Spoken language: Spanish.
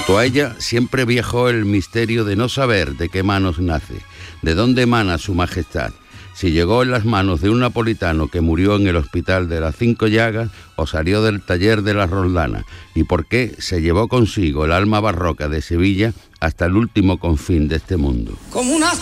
Junto a ella siempre viajó el misterio de no saber de qué manos nace, de dónde emana su majestad, si llegó en las manos de un napolitano que murió en el hospital de las 5 Llagas o salió del taller de la Roldana, y por qué se llevó consigo el alma barroca de Sevilla hasta el último confín de este mundo. Como una